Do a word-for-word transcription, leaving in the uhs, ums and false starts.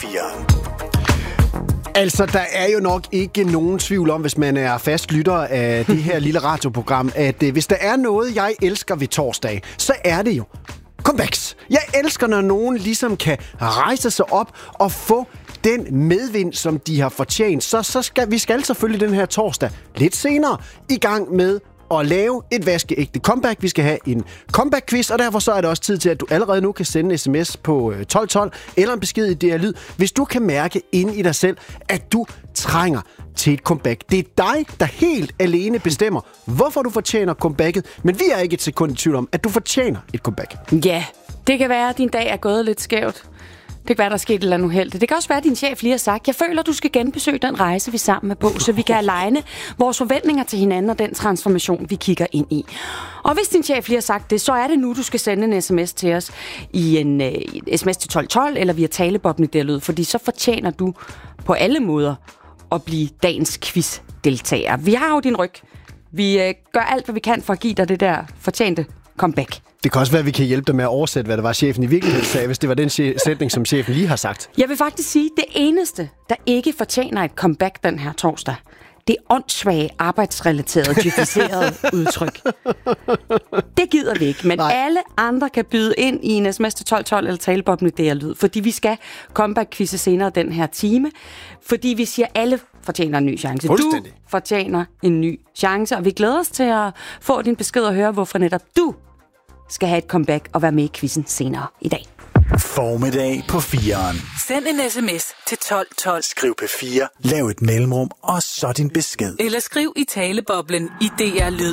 fireren. Altså, der er jo nok ikke nogen tvivl om, hvis man er fast lytter af det her lille radioprogram, at øh, hvis der er noget, jeg elsker ved torsdag, så er det jo comebacks. Jeg elsker, når nogen ligesom kan rejse sig op og få den medvind, som de har fortjent. Så, så skal vi skal selvfølgelig den her torsdag lidt senere i gang med at lave et vaskeægte comeback. Vi skal have en comeback-quiz, og derfor så er det også tid til, at du allerede nu kan sende en sms på tolv tolv eller en besked i D R Lyd, hvis du kan mærke inde i dig selv, at du trænger til et comeback. Det er dig, der helt alene bestemmer, hvorfor du fortjener comebacket, men vi er ikke et sekund i tvivl om, at du fortjener et comeback. Ja, det kan være, at din dag er gået lidt skævt. Det kan være, der er sket et eller andet uheldigt. Det kan også være, at din chef lige har sagt, jeg føler, du skal genbesøge den rejse, vi sammen er på, så vi kan aligne vores forventninger til hinanden og den transformation, vi kigger ind i. Og hvis din chef lige har sagt det, så er det nu, du skal sende en sms til os i en uh, sms til tolv tolv eller via talebobben i D R Lyd, fordi så fortjener du på alle måder at blive dagens quiz-deltager. Vi har jo din ryg. Vi uh, gør alt, hvad vi kan for at give dig det der fortjente comeback. Det kan også være, at vi kan hjælpe dig med at oversætte, hvad det var, chefen i virkeligheden sagde, hvis det var den sætning, som chefen lige har sagt. Jeg vil faktisk sige, at det eneste, der ikke fortjener et comeback den her torsdag, det er åndssvage, arbejdsrelaterede, djøficerede udtryk. Det gider vi ikke, men Nej. alle andre kan byde ind i en sms til tolv tolv eller talebobben i D R Lyd, fordi vi skal comeback-quizze senere den her time, fordi vi siger, at alle fortjener en ny chance. Du fortjener en ny chance, og vi glæder os til at få din besked og høre, hvorfor netop du skal have et comeback og være med i quizzen senere i dag. Formiddag på fireren. Send en sms til tolv tolv. Skriv P fire, lav et mellemrum og så din besked. Eller skriv i taleboblen i D R Lyd.